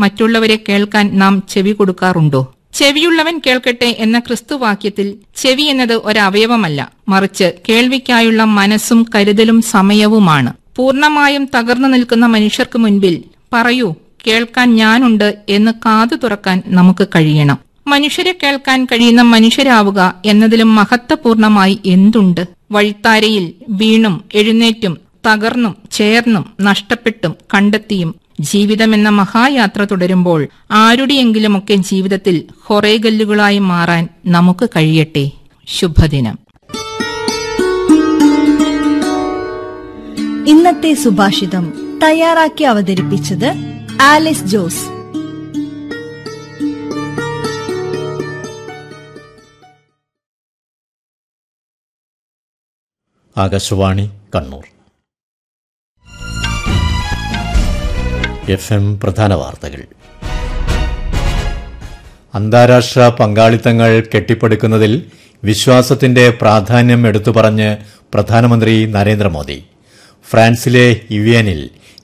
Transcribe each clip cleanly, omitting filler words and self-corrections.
മറ്റുള്ളവരെ കേൾക്കാൻ നാം ചെവി കൊടുക്കാറുണ്ടോ? ചെവിയുള്ളവൻ കേൾക്കട്ടെ എന്ന ക്രിസ്തുവാക്യത്തിൽ ചെവി എന്നത് ഒരവയവമല്ല, മറിച്ച് കേൾവിക്കായുള്ള മനസ്സും കരുതലും സമയവുമാണ്. പൂർണ്ണമായും തകർന്നു നിൽക്കുന്ന മനുഷ്യർക്ക് മുൻപിൽ പറയൂ, കേൾക്കാൻ ഞാനുണ്ട് എന്ന് കാതു തുറക്കാൻ നമുക്ക് കഴിയണം. മനുഷ്യരെ കേൾക്കാൻ കഴിയുന്ന മനുഷ്യരാവുക എന്നതിലും മഹത്വപൂർണമായി എന്തുണ്ട്? വഴിത്താരയിൽ വീണും എഴുന്നേറ്റും തകർന്നും ചേർന്നും നഷ്ടപ്പെട്ടും കണ്ടെത്തിയും ജീവിതമെന്ന മഹായാത്ര തുടരുമ്പോൾ ആരുടെയെങ്കിലുമൊക്കെ ജീവിതത്തിൽ ഹൊറേഗല്ലുകളായി മാറാൻ നമുക്ക് കഴിയട്ടെ. ശുഭദിനം. ഇന്നത്തെ സുഭാഷിതം തയ്യാറാക്കി അവതരിപ്പിച്ചത് ആലിസ് ജോസ്. ആകാശവാണി കണ്ണൂർ. FM പ്രധാന വാർത്തകൾ. അന്താരാഷ്ട്ര പങ്കാളിത്തങ്ങൾ കെട്ടിപ്പടുക്കുന്നതിൽ വിശ്വാസത്തിന്റെ പ്രാധാന്യം എടുത്തുപറഞ്ഞ് പ്രധാനമന്ത്രി നരേന്ദ്രമോദി. ഫ്രാൻസിലെ ഇവിയനിൽ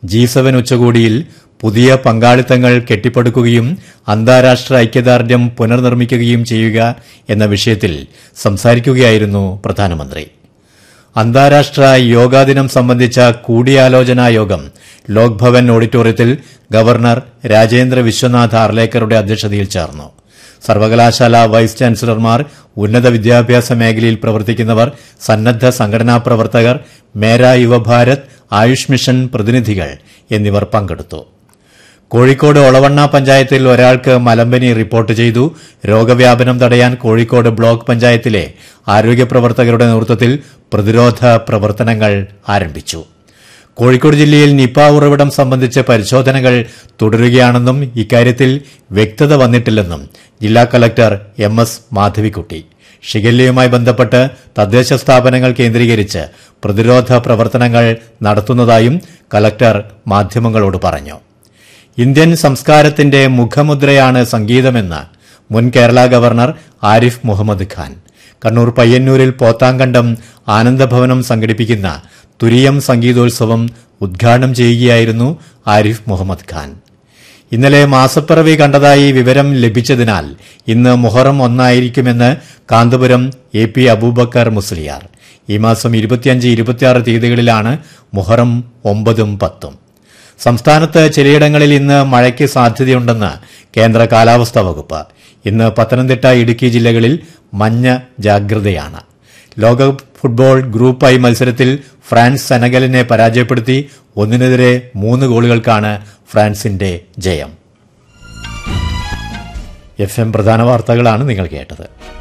G7 ഉച്ചകോടിയിൽ പുതിയ പങ്കാളിത്തങ്ങൾ കെട്ടിപ്പടുക്കുകയും അന്താരാഷ്ട്ര ഐക്യദാർഢ്യം പുനർനിർമ്മിക്കുകയും ചെയ്യുക എന്ന വിഷയത്തിൽ സംസാരിക്കുകയായിരുന്നു പ്രധാനമന്ത്രി. അന്താരാഷ്ട്ര യോഗാ ദിനം സംബന്ധിച്ച കൂടിയാലോചനാ യോഗം ലോക്ഭവൻ ഓഡിറ്റോറിയത്തിൽ ഗവർണർ രാജേന്ദ്ര വിശ്വനാഥ് അർലേക്കറുടെ അധ്യക്ഷതയിൽ ചേർന്നു. സർവകലാശാല വൈസ് ചാൻസലർമാർ, ഉന്നത വിദ്യാഭ്യാസ മേഖലയിൽ പ്രവർത്തിക്കുന്നവർ, സന്നദ്ധ സംഘടനാ പ്രവർത്തകർ, മേരാ യുവഭാരത്, ആയുഷ് മിഷൻ പ്രതിനിധികൾ എന്നിവർ പങ്കെടുത്തു. കോഴിക്കോട് ഒളവണ്ണ പഞ്ചായത്തിൽ ഒരാൾക്ക് മലമ്പനി റിപ്പോർട്ട് ചെയ്തു. രോഗവ്യാപനം തടയാൻ കോഴിക്കോട് ബ്ലോക്ക് പഞ്ചായത്തിലെ ആരോഗ്യപ്രവർത്തകരുടെ നേതൃത്വത്തിൽ പ്രതിരോധ പ്രവർത്തനങ്ങൾ ആരംഭിച്ചു. കോഴിക്കോട് ജില്ലയിൽ നിപ ഉറവിടം സംബന്ധിച്ച് പരിശോധനകൾ തുടരുകയാണെന്നും ഇക്കാര്യത്തിൽ വ്യക്തത വന്നിട്ടില്ലെന്നും ജില്ലാ കലക്ടർ MS മാധവിക്കുട്ടി. ഷിഗല്ലയുമായി ബന്ധപ്പെട്ട് തദ്ദേശ സ്ഥാപനങ്ങൾ കേന്ദ്രീകരിച്ച് പ്രതിരോധ പ്രവർത്തനങ്ങൾ നടത്തുന്നതായും കലക്ടർ മാധ്യമങ്ങളോട് പറഞ്ഞു. ഇന്ത്യൻ സംസ്കാരത്തിന്റെ മുഖമുദ്രയാണ് സംഗീതമെന്ന് മുൻ കേരള ഗവർണർ ആരിഫ് മുഹമ്മദ് ഖാൻ. കണ്ണൂർ പയ്യന്നൂരിൽ പോത്താങ്കണ്ടം ആനന്ദഭവനം സംഘടിപ്പിക്കുന്ന തുരീയം സംഗീതോത്സവം ഉദ്ഘാടനം ചെയ്യുകയായിരുന്നു ആരിഫ് മുഹമ്മദ് ഖാൻ. ഇന്നലെ മാസപ്പിറവി കണ്ടതായി വിവരം ലഭിച്ചതിനാൽ ഇന്ന് മുഹറം 1 ആയിരിക്കുമെന്ന് കാന്തപുരം AP അബൂബക്കർ മുസ്ലിയാർ. ഈ മാസം 25, 26 തീയതികളിലാണ് മുഹറം 9ഉം 10ഉം. സംസ്ഥാനത്ത് ചിലയിടങ്ങളിൽ ഇന്ന് മഴയ്ക്ക് സാധ്യതയുണ്ടെന്ന് കേന്ദ്ര കാലാവസ്ഥാ വകുപ്പ്. ഇന്ന് പത്തനംതിട്ട, ഇടുക്കി ജില്ലകളിൽ മഞ്ഞ ജാഗ്രതയാണ്. ലോകകപ്പ് ഫുട്ബോൾ ഗ്രൂപ്പ് I മത്സരത്തിൽ ഫ്രാൻസ് സെനഗലിനെ പരാജയപ്പെടുത്തി 1-നെതിരെ 3 ഗോളുകൾക്കാണ് ഫ്രാൻസിന്റെ ജയം. FM പ്രധാന വാർത്തകളാണ് നിങ്ങൾ കേട്ടത്.